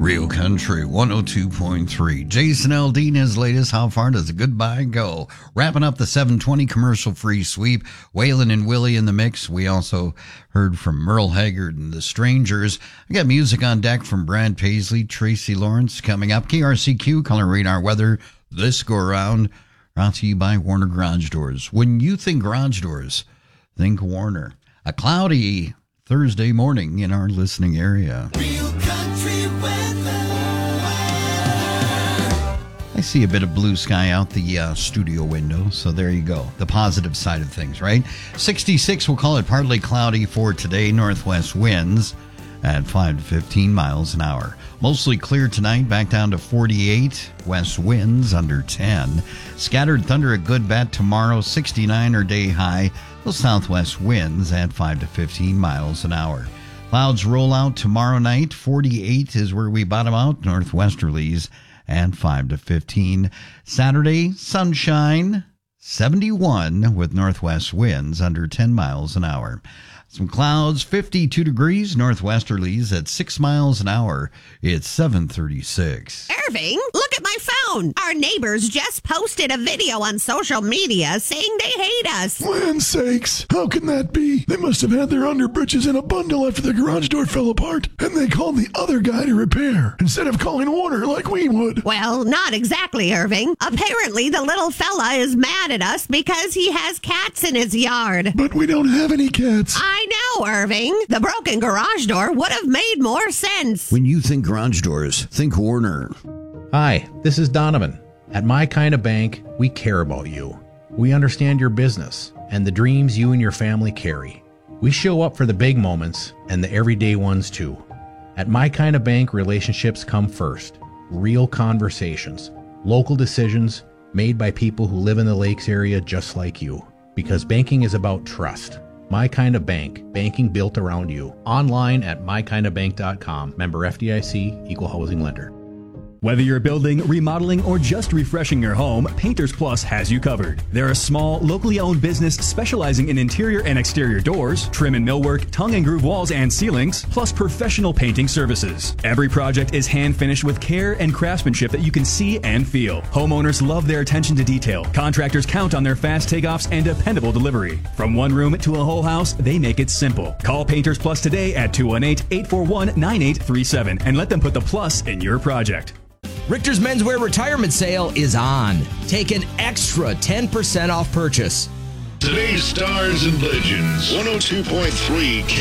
Real Country 102.3. Jason Aldean, his latest How Far Does a Goodbye Go? Wrapping up the 720 commercial-free sweep. Waylon and Willie in the mix. We also heard from Merle Haggard and the Strangers. I got music on deck from Brad Paisley, Tracy Lawrence coming up. KRCQ, color radar weather this go-around. Brought to you by Warner Garage Doors. When you think garage doors, think Warner. A cloudy Thursday morning in our listening area. Real country weather. I see a bit of blue sky out the studio window, so there you go. The positive side of things, right? 66, we'll call it partly cloudy for today. Northwest winds at 5 to 15 miles an hour. Mostly clear tonight, back down to 48. West winds under 10. Scattered thunder a good bet tomorrow, 69 or day high. Those southwest winds at 5 to 15 miles an hour. Clouds roll out tomorrow night. 48 is where we bottom out. Northwesterlies at 5 to 15. Saturday, sunshine, 71 with northwest winds under 10 miles an hour. Some clouds, 52 degrees, northwesterlies at 6 miles an hour. It's 7:36. Irving, look at my phone. Our neighbors just posted a video on social media saying they hate us. Land sakes, how can that be? They must have had their underbritches in a bundle after the garage door fell apart, and they called the other guy to repair, instead of calling Warner like we would. Well, not exactly, Irving. Apparently, the little fella is mad at us because he has cats in his yard. But we don't have any cats. I know, Irving. The broken garage door would have made more sense. When you think garage doors, think Warner. Hi, this is Donovan. At My Kind of Bank, we care about you. We understand your business and the dreams you and your family carry. We show up for the big moments and the everyday ones too. At My Kind of Bank, relationships come first. Real conversations, local decisions made by people who live in the Lakes area just like you. Because banking is about trust. My Kind of Bank, banking built around you. Online at mykindofbank.com. Member FDIC, Equal Housing Lender. Whether you're building, remodeling, or just refreshing your home, Painters Plus has you covered. They're a small, locally owned business specializing in interior and exterior doors, trim and millwork, tongue and groove walls and ceilings, plus professional painting services. Every project is hand finished with care and craftsmanship that you can see and feel. Homeowners love their attention to detail. Contractors count on their fast takeoffs and dependable delivery. From one room to a whole house, they make it simple. Call Painters Plus today at 218-841-9837 and let them put the plus in your project. Richter's Menswear Retirement Sale is on. Take an extra 10% off purchase. Today's Stars and Legends, 102.3